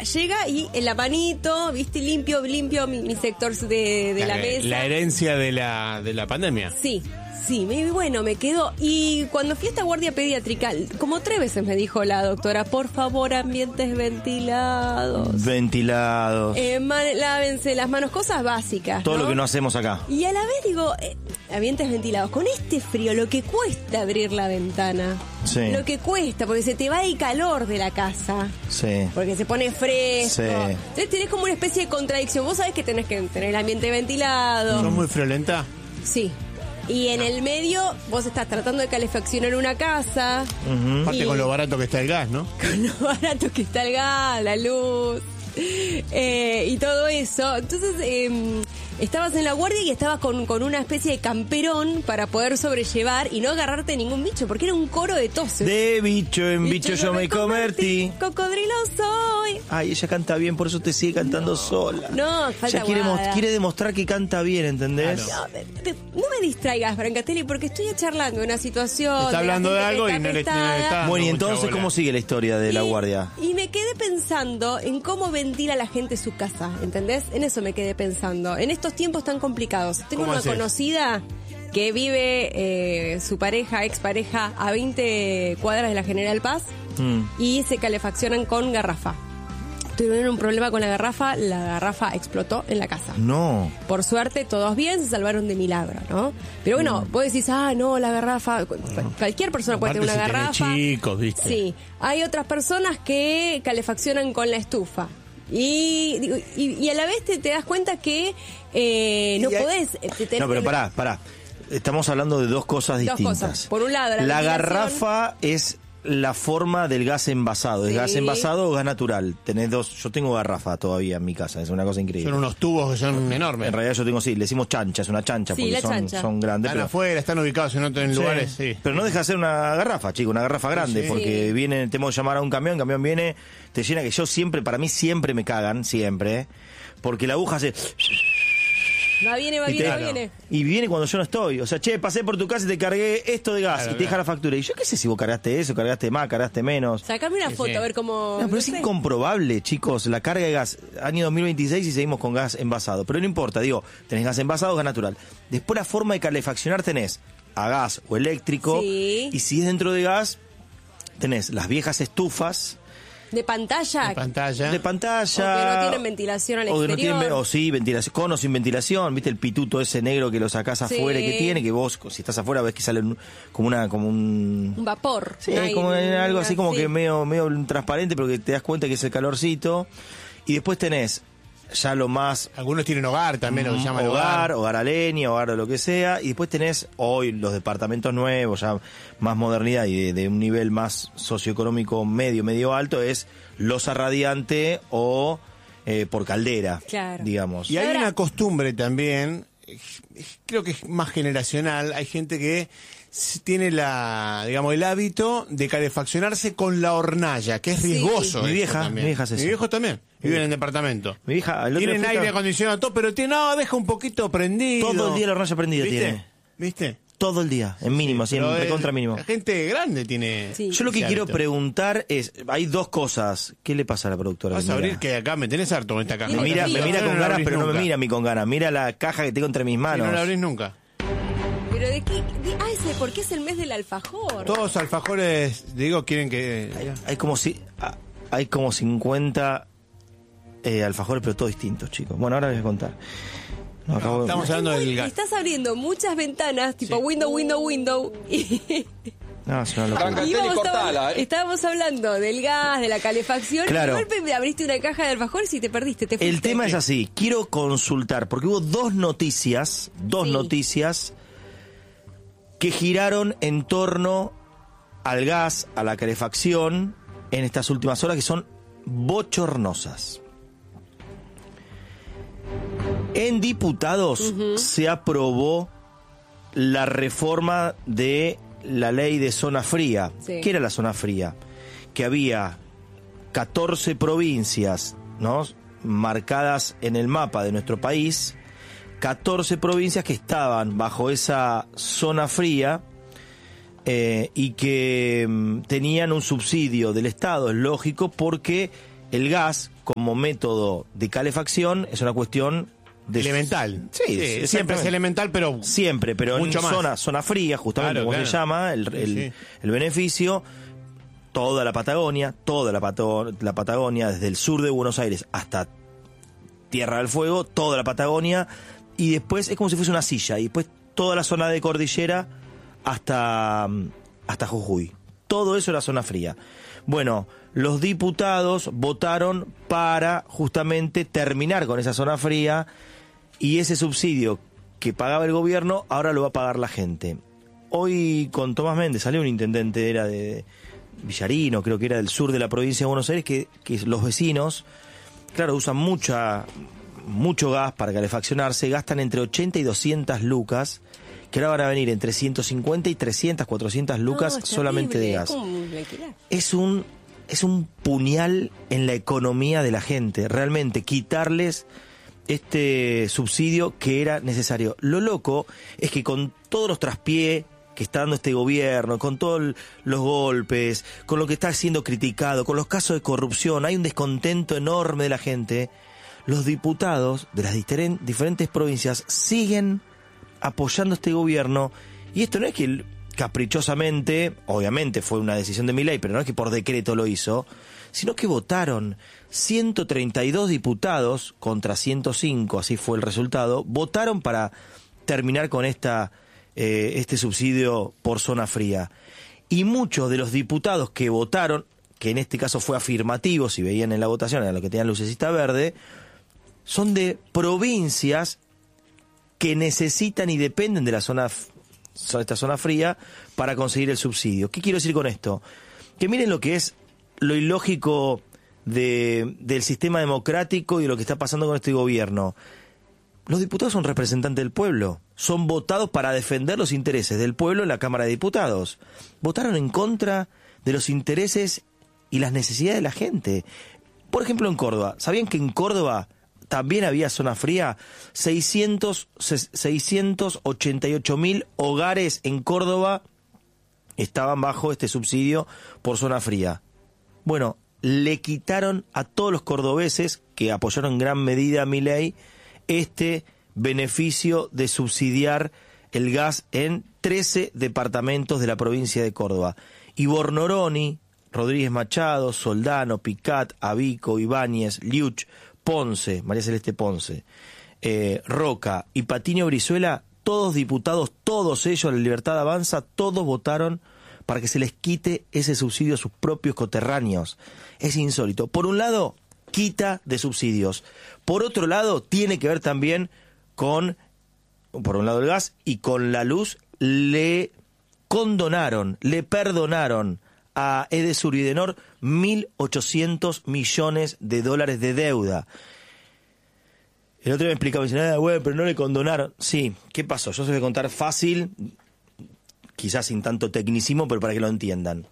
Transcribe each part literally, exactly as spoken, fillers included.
llega y en la manito, viste, limpio, limpio mi, mi sector de, de la, la mesa. La herencia de la, de la pandemia. Sí. Sí, me, bueno, me quedó. Y cuando fui a esta guardia pediátrica, como tres veces me dijo la doctora, por favor, ambientes ventilados. Ventilados. Eh, man, lávense las manos, cosas básicas. Todo ¿no? lo que no hacemos acá. Y a la vez digo, eh, ambientes ventilados. Con este frío, lo que cuesta abrir la ventana. Sí. Lo que cuesta, porque se te va el calor de la casa. Sí. Porque se pone fresco. Sí. Entonces tenés como una especie de contradicción. Vos sabés que tenés que tener el ambiente ventilado. ¿Sos muy friolenta? Sí. Y en el medio, vos estás tratando de calefaccionar una casa. Uh-huh. Aparte y... con lo barato que está el gas, ¿no? Con lo barato que está el gas, la luz, eh, y todo eso. Entonces, eh, estabas en la guardia y estabas con, con una especie de camperón para poder sobrellevar y no agarrarte ningún bicho, porque era un coro de toses. De bicho en bicho, bicho yo me convertí. Cocodrilo soy. Ay, ella canta bien, por eso te sigue cantando no, sola. No, falta ella quiere, quiere demostrar que canta bien, ¿entendés? Claro. No, te, no me distraigas, Brancatelli, porque estoy charlando de una situación. Está hablando de, de algo y no le está. Bueno, y entonces, ¿cómo sigue la historia de y, la guardia? Y me quedé pensando en cómo ventila la gente su casa, ¿entendés? En eso me quedé pensando. En estos tiempos tan complicados. Tengo una haces? conocida que vive eh, su pareja, expareja, a veinte cuadras de la General Paz mm. y se calefaccionan con garrafa. Tuvieron un problema con la garrafa, la garrafa explotó en la casa. No. Por suerte, todos bien, se salvaron de milagro, ¿no? Pero bueno, mm. vos decís, ah, no, la garrafa, no. Cualquier persona puede Aparte tener una si garrafa. Chicos, ¿viste? Sí. Hay otras personas que calefaccionan con la estufa. Y, y, y a la vez te, te das cuenta que eh, no hay... podés... Te, te, no, pero pará, pará. Estamos hablando de dos cosas dos distintas. Cosas. Por un lado, la, la garrafa es la forma del gas envasado. ¿Es sí. gas envasado o gas natural? Tenés dos. Yo tengo garrafa todavía en mi casa, es una cosa increíble. Son unos tubos que son enormes. En realidad yo tengo, sí, le decimos chancha, es una chancha, sí, porque la son, chancha. son grandes. Están pero... afuera, están ubicados en otros sí. lugares, sí. Pero no deja de ser una garrafa, chico, una garrafa grande, sí. porque sí. viene, tenemos que llamar a un camión, el camión viene, te llena, que yo siempre, para mí siempre me cagan, siempre, porque la aguja hace... Va, viene, va, viene, va, viene. Y viene cuando yo no estoy. O sea, che, pasé por tu casa y te cargué esto de gas. Claro, y te deja claro. la factura. Y yo qué sé si vos cargaste eso, cargaste más, cargaste menos. Sacame una sí, foto, sí. a ver cómo... No, pero no es sé. incomprobable, chicos, la carga de gas. Año dos mil veintiséis y seguimos con gas envasado. Pero no importa, digo, tenés gas envasado o gas natural. Después la forma de calefaccionar tenés a gas o eléctrico. Sí. Y si es dentro de gas, tenés las viejas estufas... ¿De pantalla? De pantalla. De pantalla. O que no tienen ventilación al o exterior. Que no tienen, o sí, ventilación, con o sin ventilación. ¿Viste el pituto ese negro que lo sacás sí. afuera y que tiene? Que vos, si estás afuera, ves que sale un, como una como un... Un vapor. Sí, Ay, como algo así como sí. que medio, medio transparente, pero que te das cuenta que es el calorcito. Y después tenés ya lo más... Algunos tienen hogar también, lo que llaman hogar. Hogar, hogar a leña, hogar o lo que sea. Y después tenés hoy los departamentos nuevos, ya más modernidad y de, de un nivel más socioeconómico medio, medio alto, es losa radiante o eh, por caldera, claro. digamos. Y hay Ahora... una costumbre también, creo que es más generacional, hay gente que tiene la, digamos, el hábito de calefaccionarse con la hornalla, que es riesgoso. Sí. Mi vieja, mi vieja es eso. Mi viejo también. Viven en departamento. Mi hija, tienen aire fiesta... acondicionado todo, pero tiene, no, deja un poquito prendido. Todo el día la hornalla prendida ¿Viste? tiene. ¿Viste? Todo el día, en mínimo, sí, en recontra mínimo. La gente grande tiene... Sí. Yo lo que quiero hábito. preguntar es, hay dos cosas. ¿Qué le pasa a la productora? Vas a abrir que acá me tenés harto con esta caja. Me mira, me mira no con no ganas, pero nunca. no me mira a mí con ganas. Mira la caja que tengo entre mis manos. Y no la abrís nunca. ¿Pero de qué? De, ah, ese, ¿por qué es el mes del alfajor? Todos alfajores, digo, quieren que... Hay, hay como si... Hay como cincuenta eh, alfajores, pero todos distintos, chicos. Bueno, ahora les voy a contar. No, no, estamos hablando del gas. Estás abriendo muchas ventanas, tipo sí. window, window, window. Y... No, es una locura. Y estábamos, ¿eh? estábamos hablando del gas, de la calefacción. Claro. Y de golpe abriste una caja de alfajores y te perdiste. Te El tema es así. Quiero consultar, porque hubo dos noticias, dos sí. noticias que giraron en torno al gas, a la calefacción, en estas últimas horas, que son bochornosas. En diputados uh-huh. se aprobó la reforma de la ley de zona fría. Sí. ¿Qué era la zona fría? Que había catorce provincias, ¿no?, marcadas en el mapa de nuestro país, catorce provincias que estaban bajo esa zona fría eh, y que mm, tenían un subsidio del Estado, es lógico, porque el gas, como método de calefacción es una cuestión de elemental. Sí, sí siempre es elemental, pero siempre, pero mucho en más. zona, zona fría, justamente claro, como claro. se llama, el, el, sí, sí. el beneficio, toda la Patagonia, toda la, Pato, la Patagonia, desde el sur de Buenos Aires hasta Tierra del Fuego, toda la Patagonia, y después es como si fuese una silla, y después toda la zona de cordillera hasta, hasta Jujuy. Todo eso era zona fría. Bueno, los diputados votaron para justamente terminar con esa zona fría, y ese subsidio que pagaba el gobierno ahora lo va a pagar la gente. Hoy con Tomás Méndez salió un intendente, era de Villarino, creo que era del sur de la provincia de Buenos Aires, que, que los vecinos, claro, usan mucha, mucho gas para calefaccionarse, gastan entre ochenta y doscientas lucas, que ahora van a venir entre ciento cincuenta y trescientas, cuatrocientas lucas no, solamente de gas. ¿Cómo es un es un puñal en la economía de la gente, realmente quitarles este subsidio que era necesario. Lo loco es que con todos los traspiés que está dando este gobierno, con todos los golpes, con lo que está siendo criticado, con los casos de corrupción, hay un descontento enorme de la gente. Los diputados de las diferentes provincias siguen apoyando este gobierno, y esto no es que caprichosamente, obviamente fue una decisión de Milei, pero no es que por decreto lo hizo, sino que votaron ciento treinta y dos diputados contra ciento cinco, así fue el resultado, votaron para terminar con esta eh, este subsidio por zona fría. Y muchos de los diputados que votaron, que en este caso fue afirmativo, si veían en la votación, era lo que tenían lucecita verde, son de provincias que necesitan y dependen de la zona, esta zona fría para conseguir el subsidio. ¿Qué quiero decir con esto? Que miren lo que es lo ilógico de, del sistema democrático y de lo que está pasando con este gobierno. Los diputados son representantes del pueblo, son votados para defender los intereses del pueblo en la Cámara de Diputados. Votaron en contra de los intereses y las necesidades de la gente. Por ejemplo, en Córdoba, ¿sabían que en Córdoba también había zona fría? seiscientos ochenta y ocho mil hogares en Córdoba estaban bajo este subsidio por zona fría. Bueno, le quitaron a todos los cordobeses que apoyaron en gran medida a Milei este beneficio de subsidiar el gas en trece departamentos de la provincia de Córdoba. Y Bornoroni, Rodríguez Machado, Soldano, Picat, Abico, Ibáñez, Liuch, Ponce, María Celeste Ponce, eh, Roca y Patiño Brizuela, todos diputados, todos ellos, la Libertad Avanza, todos votaron para que se les quite ese subsidio a sus propios coterráneos. Es insólito. Por un lado, quita de subsidios. Por otro lado, tiene que ver también con, por un lado el gas, y con la luz, le condonaron, le perdonaron a Edesur y Edenor mil ochocientos millones de dólares de deuda. El otro día me explicaba, me dice, ah, bueno, pero no le condonaron. Sí, ¿qué pasó? Yo se voy a contar fácil, quizás sin tanto tecnicismo, pero para que lo entiendan.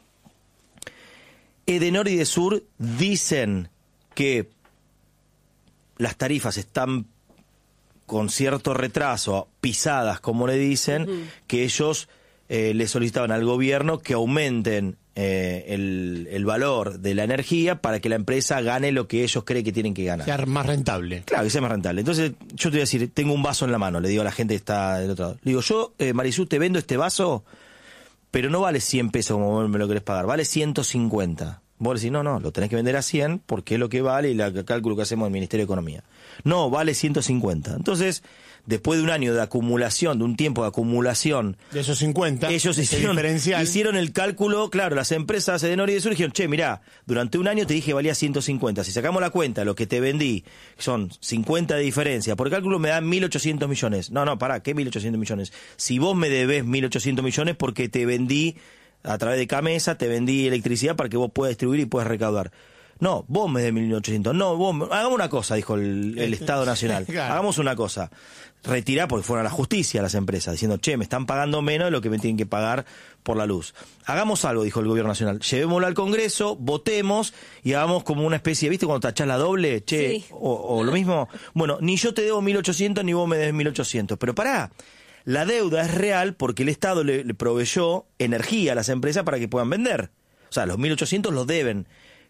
Edenor y Edesur dicen que las tarifas están con cierto retraso, pisadas, como le dicen, uh-huh. que ellos eh, le solicitaban al gobierno que aumenten eh, el, el valor de la energía para que la empresa gane lo que ellos creen que tienen que ganar. Sea más rentable. Claro, que sea más rentable. Entonces, yo te voy a decir, tengo un vaso en la mano, le digo a la gente que está del otro lado. Le digo, yo, eh, Marisú, te vendo este vaso, pero no vale cien pesos como me lo querés pagar, vale ciento cincuenta. Vos decís, no, no, lo tenés que vender a cien porque es lo que vale y el cálculo que hacemos en el Ministerio de Economía. No, vale ciento cincuenta. Entonces, después de un año de acumulación, de un tiempo de acumulación... De esos cincuenta, ellos hicieron, hicieron el cálculo, claro, las empresas de Edenor y Edesur dijeron, che, mirá, durante un año te dije que valía ciento cincuenta. Si sacamos la cuenta, lo que te vendí son cincuenta de diferencia. Por cálculo me dan mil ochocientos millones. No, no, pará, ¿qué mil ochocientos millones? Si vos me debés mil ochocientos millones porque te vendí... a través de Camesa, te vendí electricidad para que vos puedas distribuir y puedas recaudar. No, vos me des mil ochocientos. No, vos, me... hagamos una cosa, dijo el, el Estado Nacional. Claro. Hagamos una cosa. Retirá, porque fueron a la justicia las empresas, diciendo, che, me están pagando menos de lo que me tienen que pagar por la luz. Hagamos algo, dijo el gobierno nacional. Llevémoslo al Congreso, votemos y hagamos como una especie, ¿viste cuando tachás la doble? Che, sí. o, o lo mismo. Bueno, ni yo te debo mil ochocientos, ni vos me debes mil ochocientos. Pero pará. La deuda es real porque el Estado le, le proveyó energía a las empresas para que puedan vender. O sea, los mil ochocientos los deben.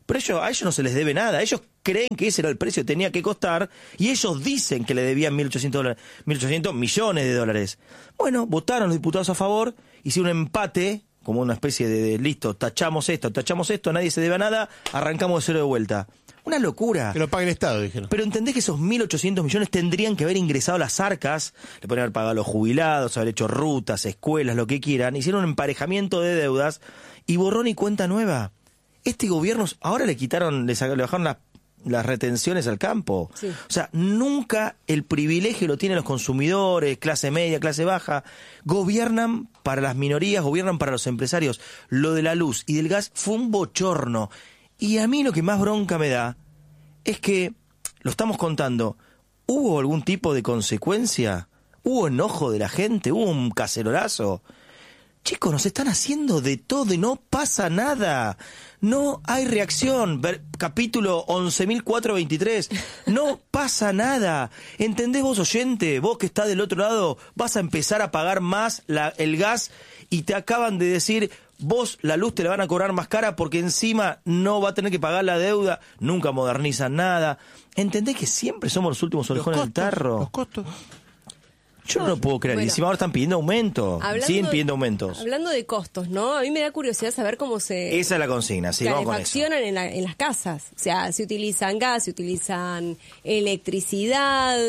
Pero ellos, a ellos no se les debe nada. Ellos creen que ese era el precio que tenía que costar y ellos dicen que le debían mil ochocientos dólares, mil ochocientos millones de dólares. Bueno, votaron los diputados a favor, hicieron un empate, como una especie de, de listo, tachamos esto, tachamos esto, nadie se debe a nada, arrancamos de cero de vuelta. Una locura. Que lo pague el Estado, dijeron. Pero entendés que esos mil ochocientos millones tendrían que haber ingresado a las arcas, le podrían haber pagado a los jubilados, haber hecho rutas, escuelas, lo que quieran, hicieron un emparejamiento de deudas y borrón y cuenta nueva. Este gobierno, ahora le quitaron, le, sacaron, le bajaron las, las retenciones al campo. Sí. O sea, nunca el privilegio lo tienen los consumidores, clase media, clase baja. Gobiernan para las minorías, gobiernan para los empresarios. Lo de la luz y del gas fue un bochorno. Y a mí lo que más bronca me da es que, lo estamos contando, ¿hubo algún tipo de consecuencia? ¿Hubo enojo de la gente? ¿Hubo un cacerolazo? Chicos, nos están haciendo de todo y no pasa nada. No hay reacción. Ver, capítulo once mil cuatrocientos veintitrés. No pasa nada. ¿Entendés vos, oyente? Vos que estás del otro lado, vas a empezar a pagar más la, el gas y te acaban de decir... Vos la luz te la van a cobrar más cara porque encima no va a tener que pagar la deuda, nunca modernizan nada. ¿Entendés que siempre somos los últimos orejones del tarro? Los costos. Yo no lo puedo creer. Bueno, y encima ahora están pidiendo aumento. Siguen pidiendo aumentos. Hablando de costos, ¿no? A mí me da curiosidad saber cómo se... Esa es la consigna, sí, vamos con eso. Calefaccionan en, la, en las casas. O sea, se utilizan gas, se utilizan electricidad...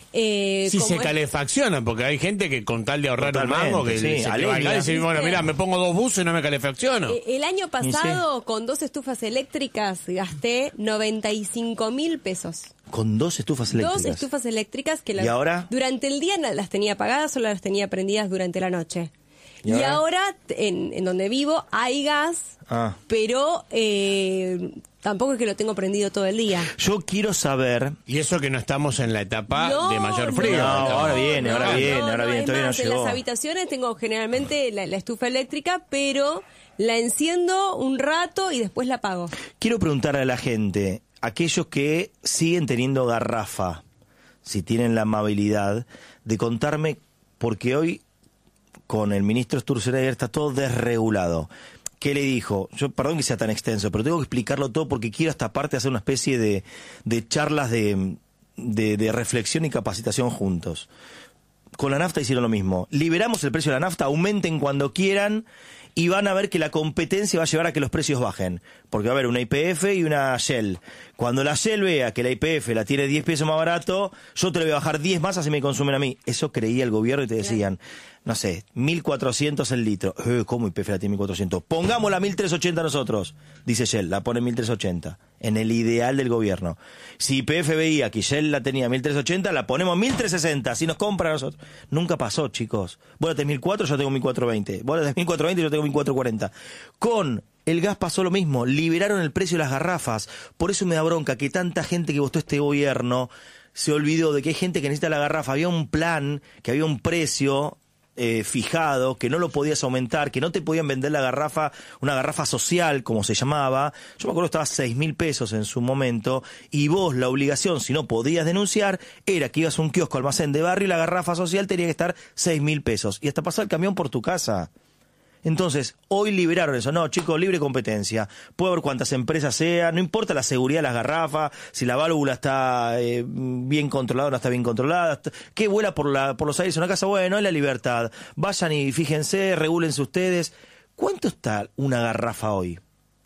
Eh, sí, se es... calefaccionan, porque hay gente que con tal de ahorrar Totalmente, un mango, que sí, se va y dice, bueno, mirá, me pongo dos buses y no me calefacciono. Eh, el año pasado, sí. con dos estufas eléctricas, gasté noventa y cinco mil pesos. Con dos estufas eléctricas. Dos estufas eléctricas que las, ¿Y ahora? durante el día las tenía apagadas o las tenía prendidas durante la noche. Y, ¿Y ahora, ahora en, en donde vivo hay gas, ah. pero eh, tampoco es que lo tengo prendido todo el día. Yo quiero saber... Y eso que no estamos en la etapa no, de mayor frío. No, no, ahora viene, ahora no, viene, ahora no, viene, todavía más, no llegó. En las habitaciones tengo generalmente la, la estufa eléctrica, pero la enciendo un rato y después la apago. Quiero preguntarle a la gente... Aquellos que siguen teniendo garrafa, si tienen la amabilidad de contarme, porque hoy con el ministro Sturzenegger está todo desregulado. ¿Qué le dijo? Yo, perdón que sea tan extenso, pero tengo que explicarlo todo porque quiero esta parte hacer una especie de, de charlas de, de, de reflexión y capacitación juntos. Con la nafta hicieron lo mismo. Liberamos el precio de la nafta, aumenten cuando quieran y van a ver que la competencia va a llevar a que los precios bajen. Porque va a haber una Y P F y una Shell. Cuando la Shell vea que la Y P F la tiene diez pesos más barato, yo te lo voy a bajar diez más, así me consumen a mí. Eso creía el gobierno y te decían, no sé, mil cuatrocientos el litro. Eh, ¿Cómo Y P F la tiene mil cuatrocientos? Pongámosla a mil trescientos ochenta nosotros, dice Shell, la pone en mil trescientos ochenta. En el ideal del gobierno. Si Y P F veía que Shell la tenía a mil trescientos ochenta, la ponemos a mil trescientos sesenta, si nos compra a nosotros. Nunca pasó, chicos. Vos la tenés mil cuatrocientos, yo tengo mil cuatrocientos veinte. Vos la tenés mil cuatrocientos veinte, yo tengo mil cuatrocientos cuarenta. Con el gas pasó lo mismo, liberaron el precio de las garrafas. Por eso me da bronca que tanta gente que votó este gobierno se olvidó de que hay gente que necesita la garrafa. Había un plan, que había un precio eh, fijado, que no lo podías aumentar, que no te podían vender la garrafa, una garrafa social, como se llamaba. Yo me acuerdo que estaba seis mil pesos en su momento, y vos la obligación, si no podías denunciar, era que ibas a un kiosco, almacén de barrio, y la garrafa social tenía que estar seis mil pesos. Y hasta pasar el camión por tu casa. Entonces, hoy liberaron eso. No, chicos, libre competencia. Puede haber cuantas empresas sea, no importa la seguridad de las garrafas, si la válvula está eh, bien controlada o no está bien controlada, que vuela por, la, por los aires en una casa, bueno, es la libertad. Vayan y fíjense, regúlense ustedes. ¿Cuánto está una garrafa hoy?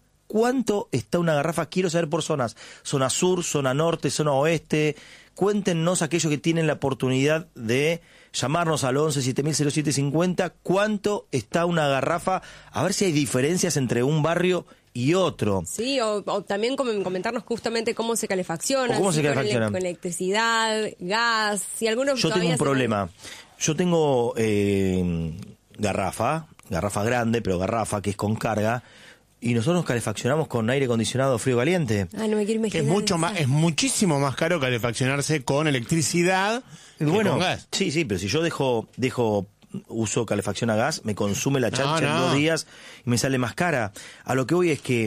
¿Cuánto está una garrafa? Quiero saber por zonas. Zona sur, zona norte, zona oeste. Cuéntenos aquellos que tienen la oportunidad de llamarnos al once siete mil cero siete cincuenta, cuánto está una garrafa, a ver si hay diferencias entre un barrio y otro. Sí, o, o también comentarnos justamente cómo se calefacciona, ¿Cómo se calefacciona? Con, con electricidad, gas, si algunos... Yo tengo un problema, yo tengo eh, garrafa, garrafa grande, pero garrafa que es con carga, y nosotros nos calefaccionamos con aire acondicionado frío caliente. Ah, no me quiero imaginar. Es mucho más, es muchísimo más caro calefaccionarse con electricidad que bueno, con gas. Sí, sí, pero si yo dejo, dejo uso calefacción a gas, me consume la chancha no, no. en dos días y me sale más cara. A lo que voy es que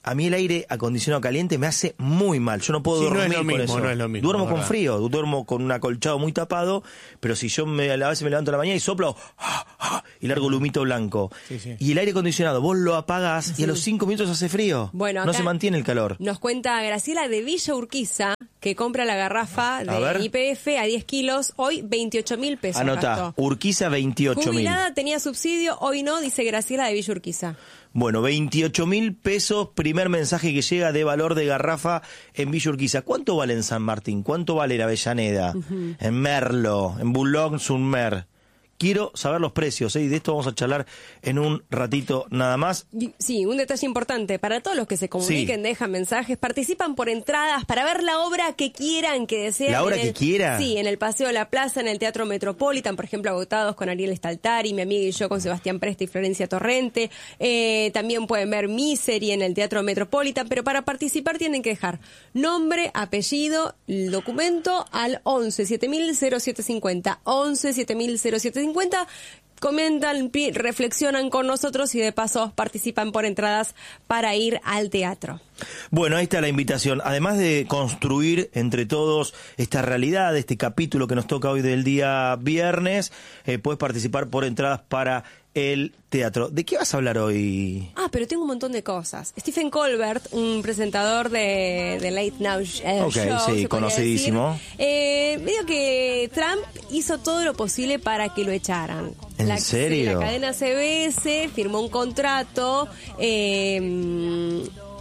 a mí el aire acondicionado caliente me hace muy mal. Yo no puedo Sí, no dormir es lo con mismo, eso. no es lo mismo, Duermo es con verdad. frío, duermo con un acolchado muy tapado, pero si yo me, a veces me levanto a la mañana y soplo y largo el humito blanco. Sí, sí. Y el aire acondicionado, vos lo apagás y a los cinco minutos hace frío. Bueno, no acá se mantiene el calor. Nos cuenta Graciela de Villa Urquiza, que compra la garrafa ver. de Y P F a diez kilos, hoy veintiocho mil pesos. Anotá, gastó. Urquiza veintiocho mil. Jubilada, tenía subsidio, hoy no, dice Graciela de Villa Urquiza. Bueno, veintiocho mil pesos, primer mensaje que llega de valor de garrafa en Villa Urquiza. ¿Cuánto vale en San Martín? ¿Cuánto vale en Avellaneda? Uh-huh. En Merlo, en Boulogne-sur-Mer. Quiero saber los precios, ¿eh? Y de esto vamos a charlar en un ratito nada más. Sí, un detalle importante, para todos los que se comuniquen, sí. dejan mensajes, participan por entradas para ver la obra que quieran, que deseen. ¿La obra el, que quiera? Sí, en el Paseo de la Plaza, en el Teatro Metropolitan, por ejemplo, Agotados con Ariel Staltari, mi amiga y yo con Sebastián Presta y Florencia Torrente. Eh, también pueden ver Misery en el Teatro Metropolitan, pero para participar tienen que dejar nombre, apellido, el documento al once siete mil cero siete cincuenta, once siete mil cero siete cincuenta. Comentan, reflexionan con nosotros y de paso participan por entradas para ir al teatro. Bueno, ahí está la invitación. Además de construir entre todos esta realidad, este capítulo que nos toca hoy del día viernes, eh, puedes participar por entradas para el teatro. ¿De qué vas a hablar hoy? Ah, pero tengo un montón de cosas. Stephen Colbert, un presentador de, de Late Night eh, okay, Show, sí, conocidísimo. Decir, eh, medio que Trump hizo todo lo posible para que lo echaran. ¿En la, serio? La cadena C B S firmó un contrato eh,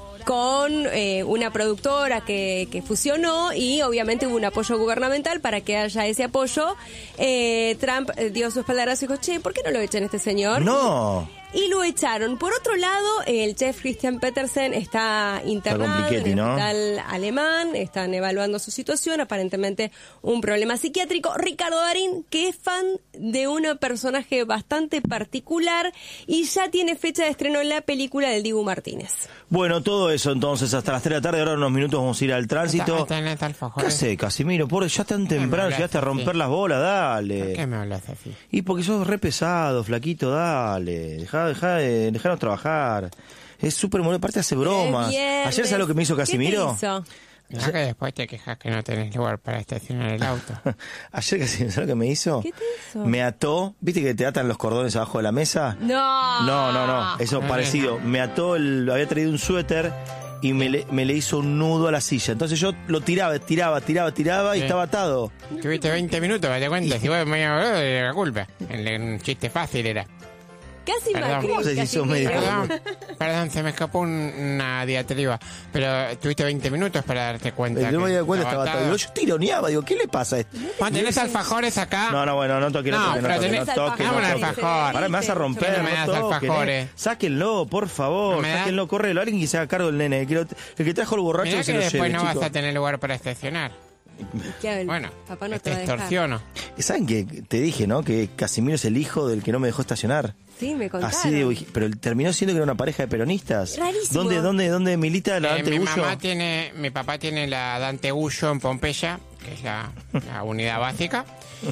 con eh, una productora que, que fusionó y obviamente hubo un apoyo gubernamental para que haya ese apoyo. Eh, Trump dio su espaldarazo y dijo, che, ¿por qué no lo echan a este señor? No. Y lo echaron. Por otro lado, el chef Christian Petersen está internado en el ¿no? hospital alemán, están evaluando su situación, aparentemente un problema psiquiátrico. Ricardo Darín, que es fan de un personaje bastante particular y ya tiene fecha de estreno en la película del Dibu Martínez. Bueno, todo eso entonces, hasta las tres de la tarde, ahora en unos minutos vamos a ir al tránsito. ¿Qué hace, Casimiro? Por ya tan temprano, llegaste a romper así? Las bolas, dale. ¿Por qué me hablas así? Y porque sos re pesado, flaquito, dale. Dejá, dejá de, dejanos trabajar. Es súper molesto, aparte hace bromas. Ayer, ¿sabes lo que me hizo Casimiro? ¿Qué te hizo? Ya que después te quejas que no tenés lugar para estacionar el auto. Ayer, Casimiro, ¿sabes lo que me hizo? ¿Qué te hizo? Me ató, ¿viste que te atan los cordones abajo de la mesa? No. No, no, no, eso no, parecido. No. Me ató, el, había traído un suéter y me le, me le hizo un nudo a la silla. Entonces yo lo tiraba, tiraba, tiraba, tiraba sí. y estaba atado. Tuviste veinte minutos, ¿te cuenta? Si vos me de la culpa. Un chiste fácil era. Casi Perdón. ¿Cómo se hizo medio? Perdón, perdón, se me escapó un, una diatriba. Pero tuviste veinte minutos para darte cuenta. No me di cuenta, estaba atado. Yo tironeaba, digo, ¿qué le pasa a esto? Cuando tenés alfajores acá. No, no, bueno, no toques, no, no toques, pero no toques, tenés no toques. Dame un alfajor. Ahora me vas a romper. No me das no toques, alfajores. ¿eh? Sáquenlo, por favor, ¿No sáquenlo, correlo. Alguien que se haga cargo del nene. El que, lo, el que trajo el borracho Mirá que se que lo después lleve, no chico. vas a tener lugar para estacionar. Claro, bueno, papá no te, te extorsiono. ¿Saben que te dije, no? Que Casimiro es el hijo del que no me dejó estacionar. Sí, me contaron. Así de, pero terminó siendo que era una pareja de peronistas. Rarísimo. ¿Dónde, dónde, dónde milita la Eh, Dante mi Gullo? mamá tiene, mi papá tiene la Dante Gullo en Pompeya, que es la, la unidad básica,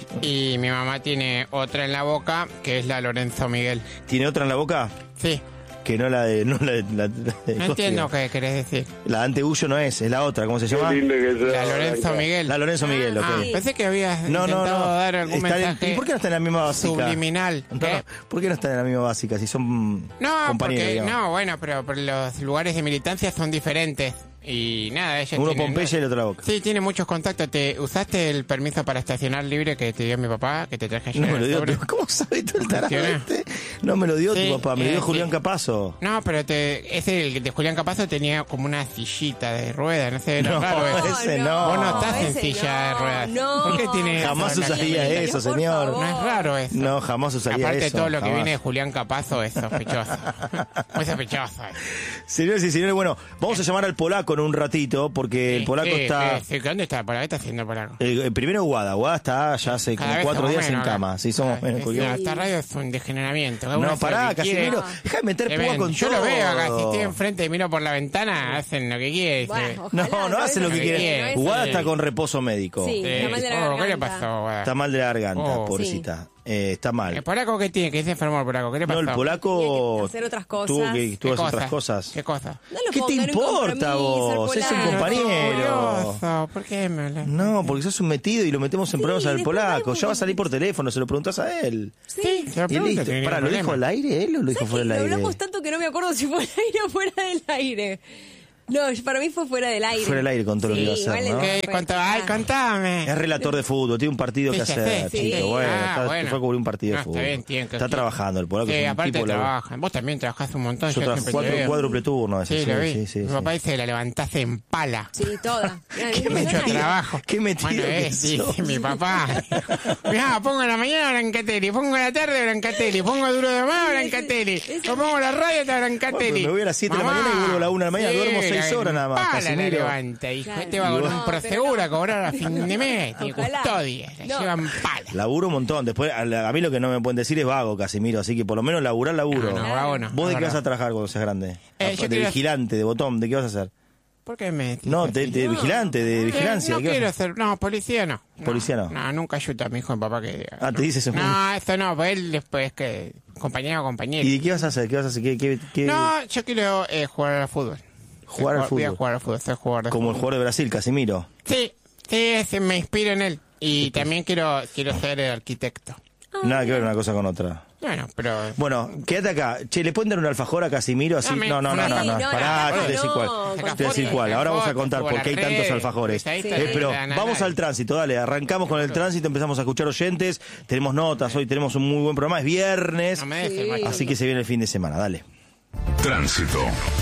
y mi mamá tiene otra en la Boca, que es la Lorenzo Miguel. ¿Tiene otra en la boca? Sí. Que no la de... No, la de, la, la de No entiendo qué querés decir. La Dante Gullo no es, es la otra, ¿cómo se llama? La Lorenzo Miguel. La Lorenzo Miguel, ok. Ah, pensé que habías No, no, intentado no. dar algún Está en- mensaje ¿Y por qué no está en la misma básica? subliminal. No, ¿Qué? ¿Por qué no están en la misma básica si son No, compañeros? porque, digamos? no, bueno, pero, pero los lugares de militancia son diferentes. Y nada, ella Uno tiene- Pompeya y el otro La Boca. Sí, tiene muchos contactos. ¿Te usaste el permiso para estacionar libre que te dio mi papá, que te traje ayer? No me lo dio. sobre? tu- ¿Cómo sabe todo el tarado ¿Funciona? este? No me lo dio Sí, tu papá, me lo eh, dio Julián sí. Capazo. No, pero te, ese el de Julián Capazo tenía como una sillita de rueda, no sé, era No, raro eso. ese no. Vos no estás en ese silla de no, ruedas. no. ¿Por qué tiene Jamás eso en la usaría camioneta? eso, Por señor. favor. No es raro eso. No, jamás usaría Aparte eso. todo lo que jamás. viene de Julián Capazo es sospechoso. Muy sospechoso. Señores y señores, bueno, vamos a llamar al polaco en un ratito, porque el polaco Sí, está... sí, sí. ¿Dónde está? ¿Por qué está haciendo polaco? El, el primero Guada, Guada está ya hace como Cada vez cuatro somos días en menos, cama. ¿no? Sí, somos Ah, menos. es- Julián. no, esta radio es un degeneramiento. Uno No, hace pará, lo que quiere. Casimiro, deja de meter Te púa ven. con Yo todo. lo veo acá, si estoy enfrente y miro por la ventana, hacen lo que quieren. Bueno, No, ojalá, no hace lo que no quiere. es- Guada sí. está con reposo médico. Sí, está mal de la Oh, ¿qué le garganta. pasó, Guada? Está mal de la garganta, Oh. pobrecita. eh, está mal. ¿El polaco qué tiene? ¿Qué se enfermó el polaco? ¿Qué le pasó? No, el polaco Tiene que hacer otras cosas. tuvo que tuvo que hacer cosa? otras cosas. ¿Qué cosa? No lo ¿Qué te pongan en importa compromiso, vos? al Es un polaco. compañero. Curioso, ¿por qué me hablas? No, porque sos un metido y lo metemos en Sí, problemas al después polaco. algo Ya va a que- salir por teléfono, se lo preguntás a él. Sí. Se lo Y pregunto, listo. sin ningún Pará, ¿lo dijo problema. al aire él o lo dijo ¿Sabes fuera qué? del Lo aire? hablamos tanto que no me acuerdo si fue al aire o fuera del aire. No, para mí fue fuera del aire. Fuera del aire con todo lo que iba a hacer, igual ¿no? el- ¿Qué? Contá- Ay, contame. Es relator de fútbol, tiene un partido que Sí, hacer, sí, chico. sí. Bueno, Ah, está- bueno. fue a cubrir un partido No, de está fútbol. bien, tiene que- Está trabajando, el polaco Sí, es un aparte tipo... la- trabajan. Vos también trabajás un montón. Yo yo trabajo siempre te cuatro, veo. cuádruple turno ese, Sí, sí, lo vi. sí, sí, Mi sí. papá dice, la levantaste en pala. Sí, toda. Qué mucho trabajo. Qué metido Bueno, que es, dice sos. mi papá. Mirá, pongo en la mañana Brancatelli, pongo en la tarde Brancatelli, pongo duro de más Brancatelli, ese- lo pongo en la radio hasta Brancatelli. Bueno, me voy a las siete de la Mamá, mañana y vuelvo a la una de la mañana, sí, duermo seis la horas nada más, pala la Casimiro. levanta, hijo. Claro. Este va con Y un vos- proseguro No, a cobrar a fin de mes, y Ojalá. custodia, la No. llevan pala. Laburo un montón. Después, a, la- a mí lo que no me pueden decir es vago, Casimiro. Así que por lo menos laburar laburo. No, no, bravo no. ¿Vos de es qué vas verdad. a trabajar cuando seas grande? Eh, de yo quiero- vigilante, de botón, ¿de qué vas a hacer? ¿Por qué me decís No, así? de, de vigilante, de Eh, vigilancia. No ¿qué vas a quiero hacer? ser, no, policía no. No, Policía no. No, nunca ayuda a mi hijo en papá que diga. Ah, te dice eso. No, esto no, pues él después que compañero o compañero. ¿Y de qué vas a hacer? ¿Qué vas a hacer? ¿Qué, qué, qué- No, yo quiero eh, jugar al fútbol. Jugar al Voy a fútbol. jugar al fútbol, soy jugador de Como el fútbol. jugador de Brasil, Casimiro. Sí, sí, ese me inspiro en él. Y también quiero quiero ser el arquitecto. Nada que ver una cosa con otra. Bueno, pero... Bueno, quédate acá. Che, ¿le pueden dar un alfajor a Casimiro así? Dame No, no, no, una- no, no. Sí, no, Pará, no, te voy a decir no, cuál. con Te voy a decir fotos, cuál. Ahora vamos a fotos, contar por por qué hay las tantos redes. alfajores. Ahí está, Eh, ahí pero está, nada, vamos nada. al tránsito, dale. Arrancamos con el tránsito, empezamos a escuchar oyentes. Tenemos notas, hoy tenemos un muy buen programa. Es viernes. No me dejes, Sí. macho. Así que se viene el fin de semana, dale. Tránsito.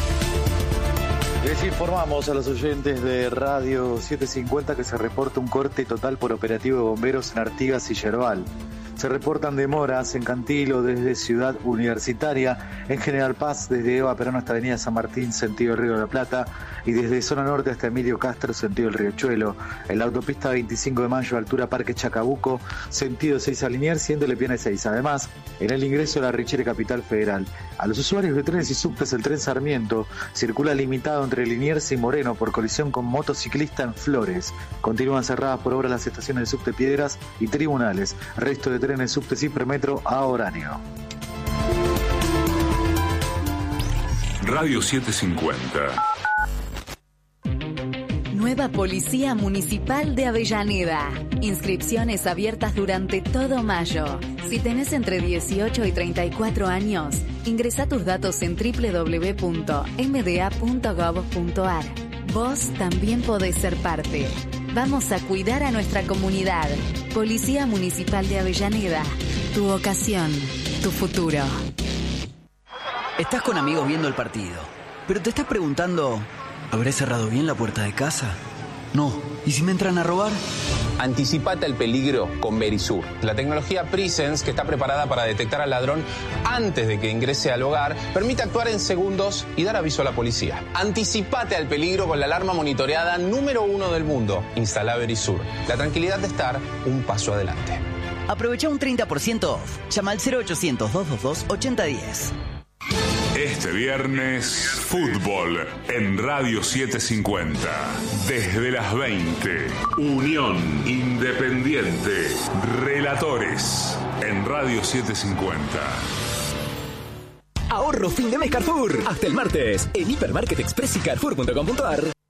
Les informamos a los oyentes de Radio setecientos cincuenta que se reporta un corte total por operativo de bomberos en Artigas y Yerbal. Se reportan demoras en Cantilo desde Ciudad Universitaria, en General Paz desde Eva Perón hasta Avenida San Martín, sentido Río de la Plata, y desde Zona Norte hasta Emilio Castro, sentido el Riachuelo. En la autopista veinticinco de mayo, altura Parque Chacabuco, sentido seis a Liniers, siendo Lepiana seis. Además, en el ingreso de la Richere Capital Federal. A los usuarios de trenes y subtes, el tren Sarmiento circula limitado entre Liniers y Moreno por colisión con motociclista en Flores. Continúan cerradas por obra las estaciones de subte Piedras y Tribunales. Resto de trenes, subtes y premetro a horario. Radio setecientos cincuenta. Nueva Policía Municipal de Avellaneda. Inscripciones abiertas durante todo mayo. Si tenés entre dieciocho y treinta y cuatro años, ingresá tus datos en doble u doble u doble u punto m d a punto gov punto a r. Vos también podés ser parte. Vamos a cuidar a nuestra comunidad. Policía Municipal de Avellaneda. Tu vocación, tu futuro. Estás con amigos viendo el partido, pero te estás preguntando, ¿habré cerrado bien la puerta de casa? No. ¿Y si me entran a robar? Anticipate al peligro con Verisur. La tecnología Presence, que está preparada para detectar al ladrón antes de que ingrese al hogar, permite actuar en segundos y dar aviso a la policía. Anticipate al peligro con la alarma monitoreada número uno del mundo. Instala Verisur. La tranquilidad de estar un paso adelante. Aprovecha un treinta por ciento off. Llama al cero ochocientos, doscientos veintidós, ochenta diez. Este viernes, fútbol en Radio setecientos cincuenta. Desde las veinte. Unión Independiente. Relatores en Radio setecientos cincuenta. Ahorro fin de mes Carrefour. Hasta el martes. En Hipermarket Express y Carrefour punto com punto a r.